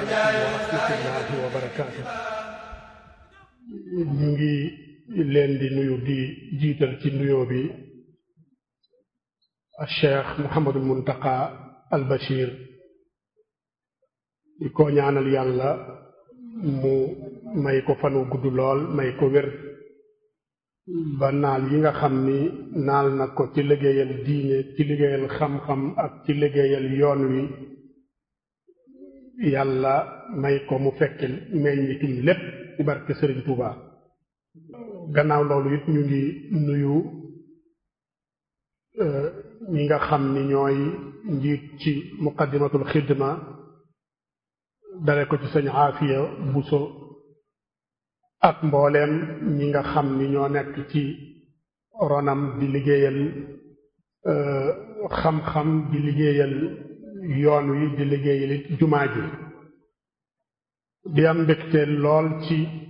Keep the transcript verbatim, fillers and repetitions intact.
rahmatullahi wa barakaatu. ñu ngi leen di nuyu di jiital ci nuyoo bi Cheikh Mouhamadul Muntaqa al Bachir di ko ñaanal yàlla mu may ko fanu gudd lool may ko wér ba naal yi nga xam ni naal na ko ci liggéeyal diine ci liggéeyal xam-xam ak ci liggéeyal yoon wi yàlla may ko mu fekk meññitum lépp ci barke Sëriñ Tuuba. gannaaw loolu it ñu ngi nuyu ñi nga xam ni ñooy njiit ci muqaddimatul xidma dale ko ci sëñ Aafiya Buso ak mbooleem ñi nga xam ni ñoo nekk ci ronam di liggéeyal xam-xam di liggéeyal yoon wi di liggéeyal it jumaa ji di am mbégte lool ci